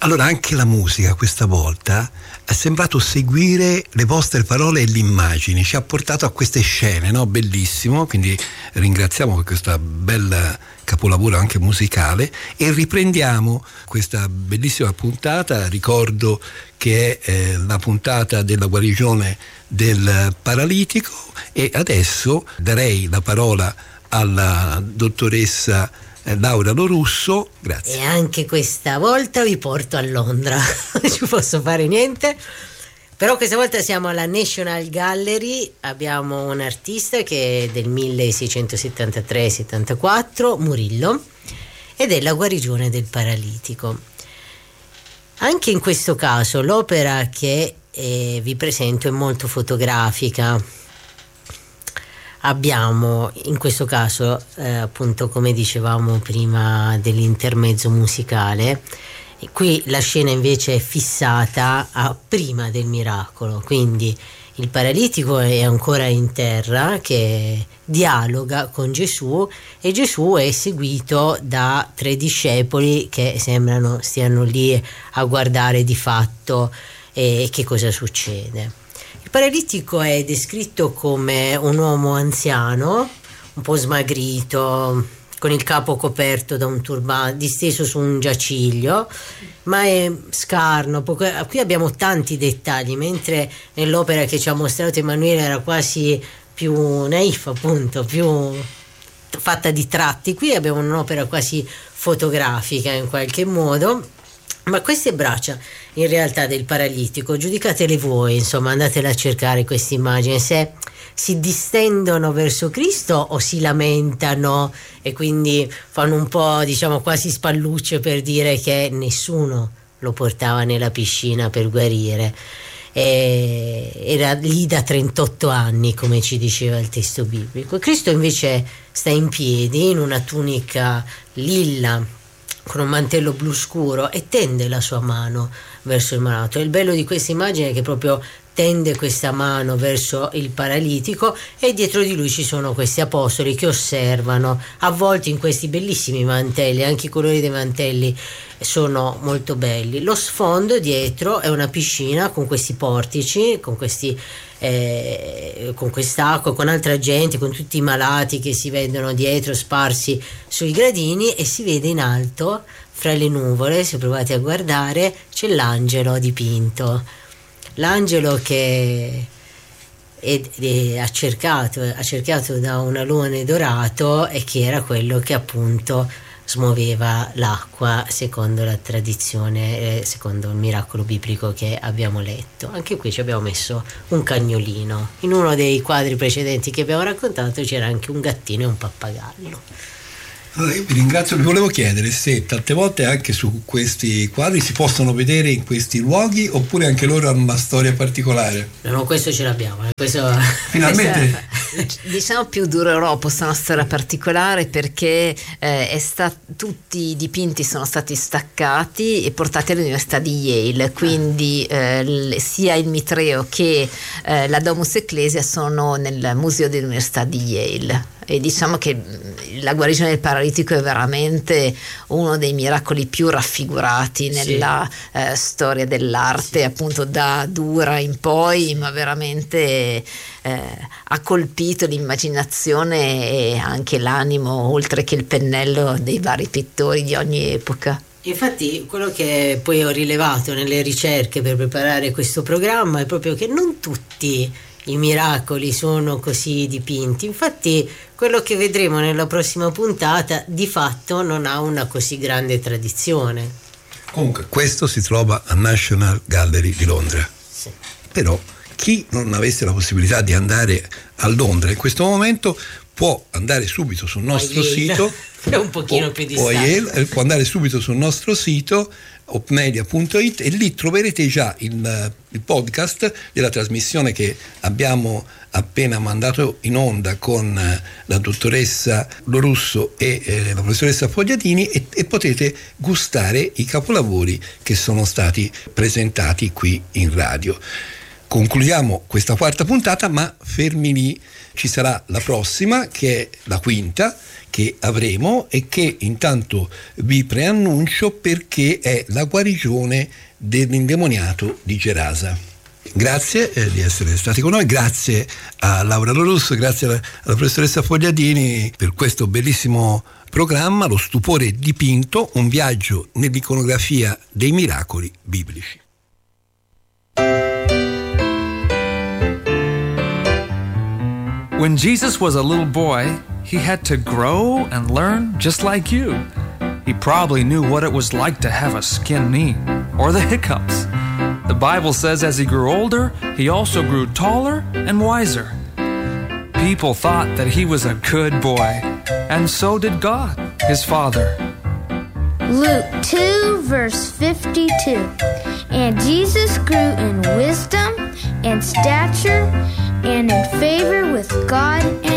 Allora, anche la musica questa volta è sembrato seguire le vostre parole e le immagini, ci ha portato a queste scene, no? Bellissimo, quindi ringraziamo per questa bella capolavoro anche musicale e riprendiamo questa bellissima puntata. Ricordo che è la puntata della guarigione del paralitico e adesso darei la parola alla dottoressa Laura Lorusso, grazie. E anche questa volta vi porto a Londra, non ci posso fare niente, però questa volta siamo alla National Gallery, abbiamo un artista che è del 1673-74, Murillo, ed è la guarigione del paralitico. Anche in questo caso l'opera che vi presento è molto fotografica. Abbiamo in questo caso appunto, come dicevamo prima dell'intermezzo musicale, qui la scena invece è fissata a prima del miracolo, quindi il paralitico è ancora in terra che dialoga con Gesù e Gesù è seguito da 3 discepoli che sembrano stiano lì a guardare di fatto che cosa succede. Il paralitico è descritto come un uomo anziano, un po' smagrito, con il capo coperto da un turbante, disteso su un giaciglio, ma è scarno. Qui abbiamo tanti dettagli, mentre nell'opera che ci ha mostrato Emanuele era quasi più naif, appunto, più fatta di tratti. Qui abbiamo un'opera quasi fotografica in qualche modo. Ma queste braccia in realtà del paralitico, giudicatele voi, insomma, andatele a cercare queste immagini, se si distendono verso Cristo o si lamentano e quindi fanno un po', diciamo, quasi spallucce per dire che nessuno lo portava nella piscina per guarire. Era lì da 38 anni, come ci diceva il testo biblico. Cristo invece sta in piedi in una tunica lilla con un mantello blu scuro e tende la sua mano verso il malato. Il bello di questa immagine è che proprio tende questa mano verso il paralitico e dietro di lui ci sono questi apostoli che osservano, avvolti in questi bellissimi mantelli. Anche i colori dei mantelli sono molto belli. Lo sfondo dietro è una piscina con questi portici, con quest'acqua, con altra gente, con tutti i malati che si vedono dietro sparsi sui gradini, e si vede in alto, fra le nuvole, se provate a guardare, c'è l'angelo dipinto. L'angelo che è cercato da un alone dorato e che era quello che appunto smuoveva l'acqua secondo la tradizione, secondo il miracolo biblico che abbiamo letto. Anche qui ci abbiamo messo un cagnolino. In uno dei quadri precedenti che abbiamo raccontato c'era anche un gattino e un pappagallo. Allora, io vi ringrazio, vi volevo chiedere se tante volte anche su questi quadri si possono vedere in questi luoghi oppure anche loro hanno una storia particolare. No, questo ce l'abbiamo. Questo... Finalmente. Diciamo più durerò, una storia particolare perché tutti i dipinti sono stati staccati e portati all'Università di Yale, quindi sia il Mitreo che la Domus Ecclesia sono nel museo dell'Università di Yale. E diciamo che la guarigione del paralitico è veramente uno dei miracoli più raffigurati nella storia dell'arte, appunto da Dura in poi, ma veramente ha colpito l'immaginazione e anche l'animo, oltre che il pennello dei vari pittori di ogni epoca. Infatti quello che poi ho rilevato nelle ricerche per preparare questo programma è proprio che non tutti i miracoli sono così dipinti. Infatti quello che vedremo nella prossima puntata di fatto non ha una così grande tradizione. Comunque questo si trova a National Gallery di Londra. Sì. Però chi non avesse la possibilità di andare a Londra in questo momento può andare subito sul nostro sito, è un pochino più distante, può andare subito sul nostro sito opmedia.it e lì troverete già il podcast della trasmissione che abbiamo appena mandato in onda con la dottoressa Lorusso e la professoressa Fogliatini e potete gustare i capolavori che sono stati presentati qui in radio. Concludiamo questa quarta puntata, ma fermi lì ci sarà la prossima, che è la quinta, che avremo e che intanto vi preannuncio perché è la guarigione dell'indemoniato di Gerasa. Grazie di essere stati con noi, grazie a Laura Lorusso, grazie alla professoressa Fogliadini per questo bellissimo programma, Lo stupore dipinto, un viaggio nell'iconografia dei miracoli biblici. When Jesus was a little boy, he had to grow and learn just like you. He probably knew what it was like to have a skin knee or the hiccups. The Bible says as he grew older, he also grew taller and wiser. People thought that he was a good boy, and so did God, his Father. Luke 2, verse 52. And Jesus grew in wisdom and stature and in favor with God and